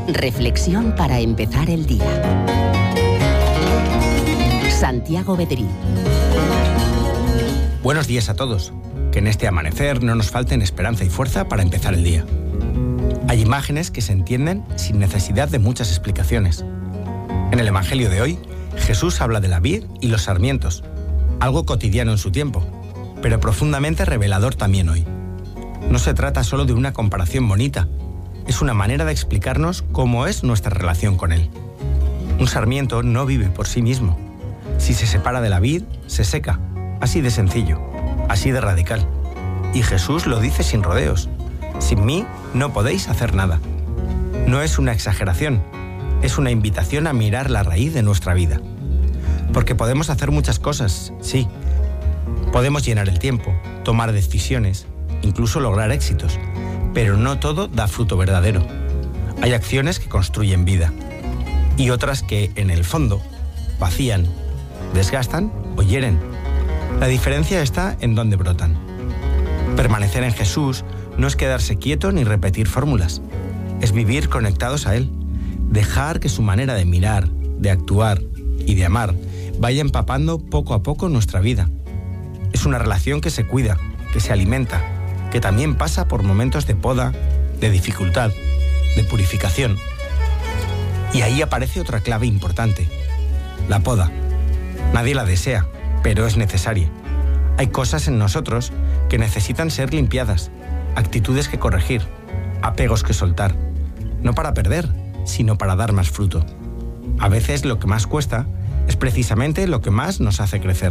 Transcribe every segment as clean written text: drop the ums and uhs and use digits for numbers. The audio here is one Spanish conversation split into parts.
Reflexión para empezar el día. Santiago Bedrí. Buenos días a todos. Que en este amanecer no nos falten esperanza y fuerza para empezar el día. Hay imágenes que se entienden sin necesidad de muchas explicaciones. En el Evangelio de hoy, Jesús habla de la vid y los sarmientos, algo cotidiano en su tiempo, pero profundamente revelador también hoy. No se trata solo de una comparación bonita, es una manera de explicarnos cómo es nuestra relación con Él. Un sarmiento no vive por sí mismo. Si se separa de la vid, se seca. Así de sencillo, así de radical. Y Jesús lo dice sin rodeos. Sin mí no podéis hacer nada. No es una exageración, es una invitación a mirar la raíz de nuestra vida. Porque podemos hacer muchas cosas, sí. Podemos llenar el tiempo, tomar decisiones, incluso lograr éxitos. Pero no todo da fruto verdadero. Hay acciones que construyen vida y otras que, en el fondo, vacían, desgastan o hieren. La diferencia está en dónde brotan. Permanecer en Jesús no es quedarse quieto ni repetir fórmulas. Es vivir conectados a Él. Dejar que su manera de mirar, de actuar y de amar vaya empapando poco a poco nuestra vida. Es una relación que se cuida, que se alimenta, que también pasa por momentos de poda, de dificultad, de purificación. Y ahí aparece otra clave importante: la poda. Nadie la desea, pero es necesaria. Hay cosas en nosotros que necesitan ser limpiadas, actitudes que corregir, apegos que soltar, no para perder, sino para dar más fruto. A veces lo que más cuesta es precisamente lo que más nos hace crecer.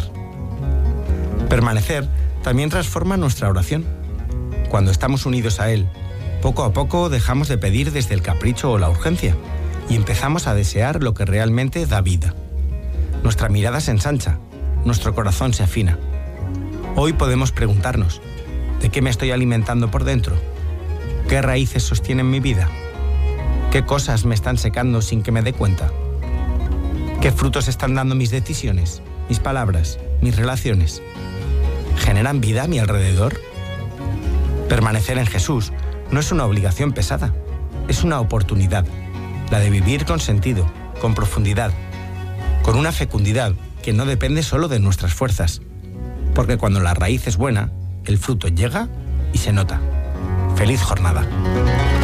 Permanecer también transforma nuestra oración. Cuando estamos unidos a Él, poco a poco dejamos de pedir desde el capricho o la urgencia y empezamos a desear lo que realmente da vida. Nuestra mirada se ensancha, nuestro corazón se afina. Hoy podemos preguntarnos: ¿de qué me estoy alimentando por dentro? ¿Qué raíces sostienen mi vida? ¿Qué cosas me están secando sin que me dé cuenta? ¿Qué frutos están dando mis decisiones, mis palabras, mis relaciones? ¿Generan vida a mi alrededor? Permanecer en Jesús no es una obligación pesada, es una oportunidad, la de vivir con sentido, con profundidad, con una fecundidad que no depende solo de nuestras fuerzas, porque cuando la raíz es buena, el fruto llega y se nota. ¡Feliz jornada!